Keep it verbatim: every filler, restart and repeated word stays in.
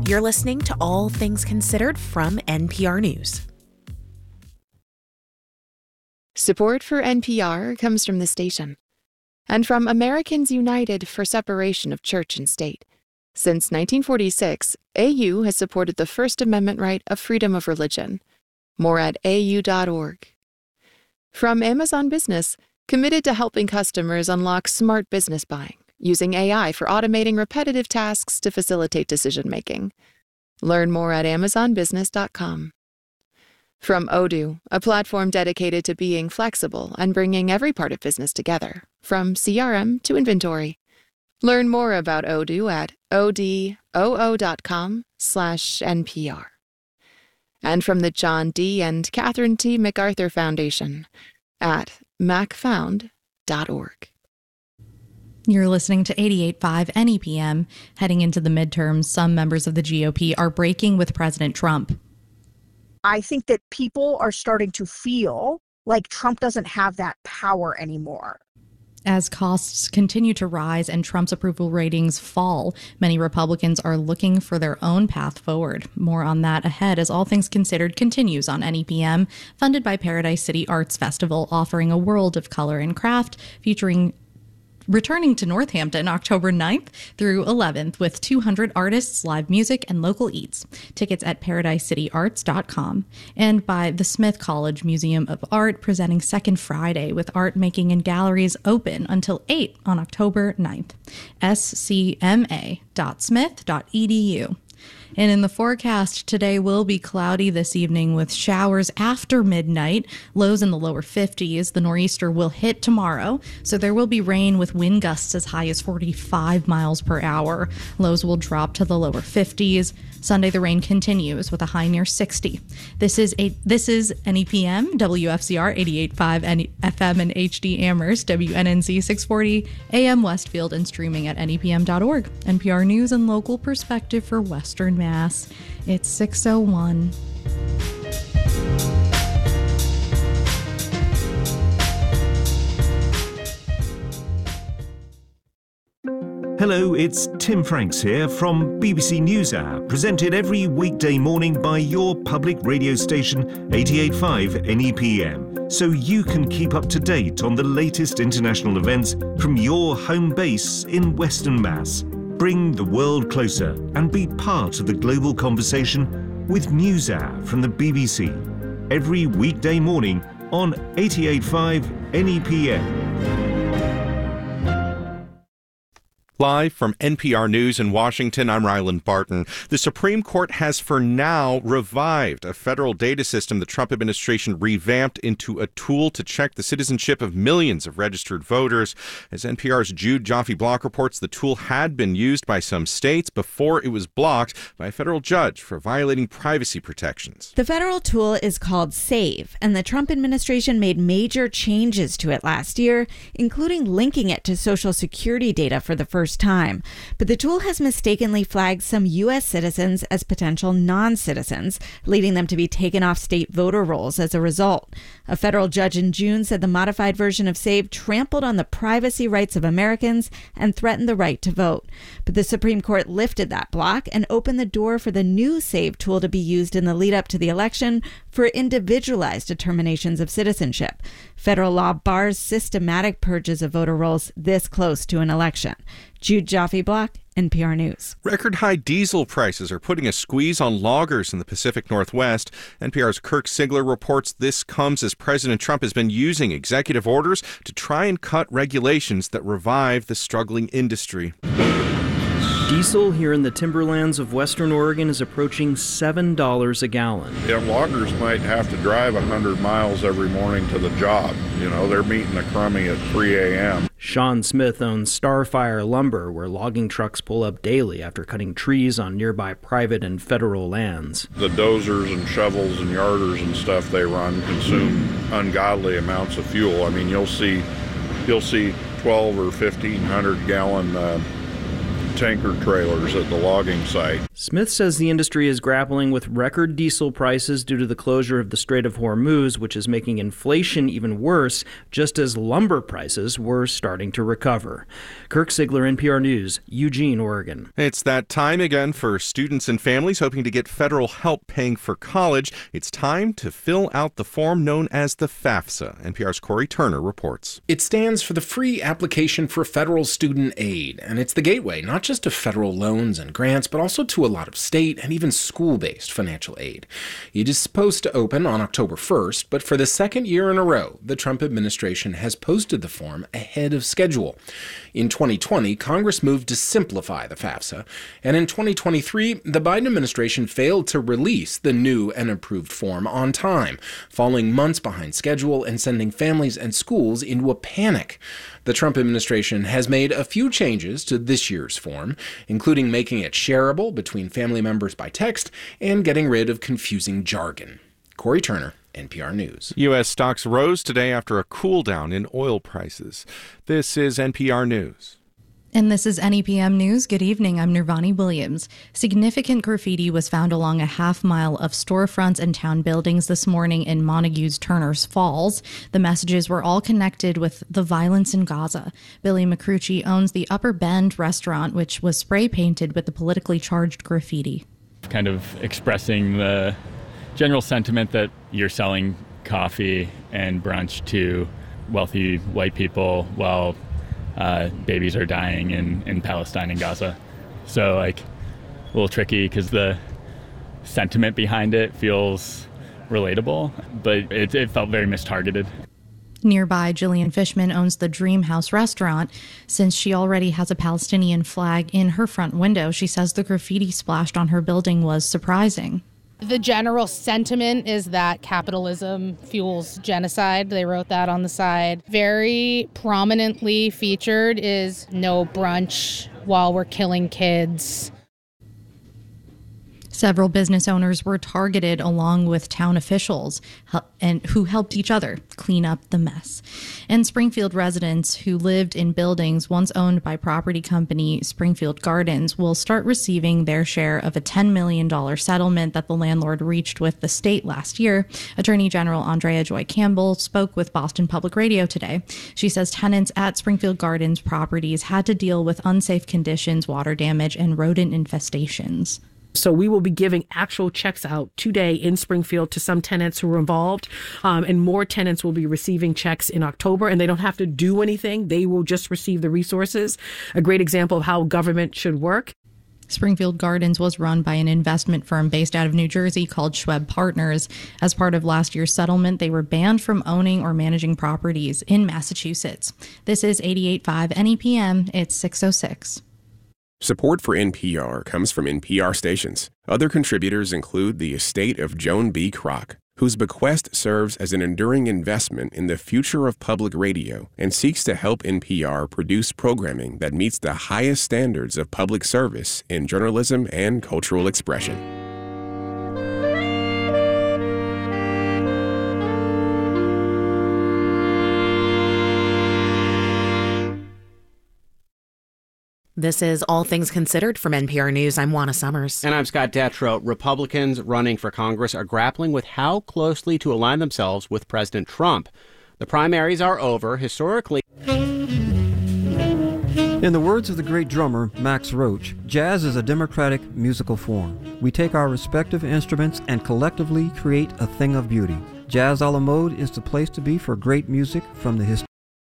You're listening to All Things Considered from N P R News. Support for N P R comes from the station and from Americans United for Separation of Church and State. Since nineteen forty-six, A U has supported the First Amendment right of freedom of religion. More at A U dot org. From Amazon Business, committed to helping customers unlock smart business buying, using A I for automating repetitive tasks to facilitate decision-making. Learn more at amazon business dot com. From Odoo, a platform dedicated to being flexible and bringing every part of business together, from C R M to inventory. Learn more about Odoo at odoo dot com slash N P R. And from the John D. and Catherine T. MacArthur Foundation at mac found dot org. You're listening to eighty-eight point five N E P M. Heading into the midterms, some members of the G O P are breaking with President Trump. I think that people are starting to feel like Trump doesn't have that power anymore. As costs continue to rise and Trump's approval ratings fall, many Republicans are looking for their own path forward. More on that ahead as All Things Considered continues on N E P M, funded by Paradise City Arts Festival, offering a world of color and craft, featuring returning to Northampton October ninth through eleventh with two hundred artists, live music, and local eats. Tickets at paradise city arts dot com. And by the Smith College Museum of Art, presenting Second Friday with art making in galleries open until eight on October ninth. s c m a dot smith dot e d u. And in the forecast, today will be cloudy this evening with showers after midnight, lows in the lower fifties. The nor'easter will hit tomorrow, so there will be rain with wind gusts as high as forty-five miles per hour. Lows will drop to the lower fifties. Sunday, the rain continues with a high near sixty. This is a, this is N E P M, W F C R eighty-eight point five F M and H D Amherst, W N N C six forty A M Westfield, and streaming at N E P M dot org. N P R News and local perspective for Western Mass. It's six oh one. Hello, it's Tim Franks here from B B C NewsHour, presented every weekday morning by your public radio station eighty-eight point five N E P M, so you can keep up to date on the latest international events from your home base in Western Mass. Bring the world closer and be part of the global conversation with NewsHour from the B B C, every weekday morning on eighty-eight point five N E P M. Live from N P R News in Washington, I'm Ryland Barton. The Supreme Court has for now revived a federal data system the Trump administration revamped into a tool to check the citizenship of millions of registered voters. As N P R's Jude Joffe-Block reports, the tool had been used by some states before it was blocked by a federal judge for violating privacy protections. The federal tool is called SAVE, and the Trump administration made major changes to it last year, including linking it to Social Security data for the first time. But the tool has mistakenly flagged some U S citizens as potential non-citizens, leading them to be taken off state voter rolls as a result. A federal judge in June said the modified version of SAVE trampled on the privacy rights of Americans and threatened the right to vote. But the Supreme Court lifted that block and opened the door for the new SAVE tool to be used in the lead up to the election for individualized determinations of citizenship. Federal law bars systematic purges of voter rolls this close to an election. Jude Joffe-Block, N P R News. Record high diesel prices are putting a squeeze on loggers in the Pacific Northwest. N P R's Kirk Sigler reports this comes as President Trump has been using executive orders to try and cut regulations that revive the struggling industry. Diesel here in the timberlands of Western Oregon is approaching seven dollars a gallon. Yeah, loggers might have to drive one hundred miles every morning to the job. You know, they're meeting a crummy at three a.m. Sean Smith owns Starfire Lumber, where logging trucks pull up daily after cutting trees on nearby private and federal lands. The dozers and shovels and yarders and stuff they run consume ungodly amounts of fuel. I mean, you'll see, you'll see twelve or fifteen hundred gallon uh, tanker trailers at the logging site. Smith says the industry is grappling with record diesel prices due to the closure of the Strait of Hormuz, which is making inflation even worse, just as lumber prices were starting to recover. Kirk Sigler, N P R News, Eugene, Oregon. It's that time again for students and families hoping to get federal help paying for college. It's time to fill out the form known as the FAFSA. N P R's Corey Turner reports. It stands for the Free Application for Federal Student Aid, and it's the gateway not just to federal loans and grants, but also to a lot of state and even school-based financial aid. It is supposed to open on October first, but for the second year in a row, the Trump administration has posted the form ahead of schedule. In twenty twenty, Congress moved to simplify the FAFSA, and in twenty twenty-three, the Biden administration failed to release the new and approved form on time, falling months behind schedule and sending families and schools into a panic. The Trump administration has made a few changes to this year's form, including making it shareable between family members by text and getting rid of confusing jargon. Corey Turner, N P R News. U S stocks rose today after a cool down in oil prices. This is N P R News. And this is N E P M News. Good evening. I'm Nirvani Williams. Significant graffiti was found along a half mile of storefronts and town buildings this morning in Montague's Turner's Falls. The messages were all connected with the violence in Gaza. Billy McCrucci owns the Upper Bend restaurant, which was spray painted with the politically charged graffiti. Kind of expressing the general sentiment that you're selling coffee and brunch to wealthy white people while Uh, babies are dying in, in Palestine and Gaza. So, like, a little tricky because the sentiment behind it feels relatable, but it, it felt very mistargeted. Nearby, Jillian Fishman owns the Dream House restaurant. Since she already has a Palestinian flag in her front window, she says the graffiti splashed on her building was surprising. The general sentiment is that capitalism fuels genocide. They wrote that on the side. Very prominently featured is no brunch while we're killing kids. Several business owners were targeted along with town officials and who helped each other clean up the mess. And Springfield residents who lived in buildings once owned by property company Springfield Gardens will start receiving their share of a ten million dollars settlement that the landlord reached with the state last year. Attorney General Andrea Joy Campbell spoke with Boston Public Radio today. She says tenants at Springfield Gardens properties had to deal with unsafe conditions, water damage, and rodent infestations. So we will be giving actual checks out today in Springfield to some tenants who were involved, um, and more tenants will be receiving checks in October, and they don't have to do anything. They will just receive the resources. A great example of how government should work. Springfield Gardens was run by an investment firm based out of New Jersey called Schweb Partners. As part of last year's settlement, they were banned from owning or managing properties in Massachusetts. This is eighty-eight point five N E P M. It's six oh six. Support for N P R comes from N P R stations. Other contributors include the estate of Joan B. Kroc, whose bequest serves as an enduring investment in the future of public radio and seeks to help N P R produce programming that meets the highest standards of public service in journalism and cultural expression. This is All Things Considered from N P R News. I'm Juana Summers. And I'm Scott Detrow. Republicans running for Congress are grappling with how closely to align themselves with President Trump. The primaries are over. Historically, in the words of the great drummer Max Roach, jazz is a democratic musical form. We take our respective instruments and collectively create a thing of beauty. Jazz a la mode is the place to be for great music from the historic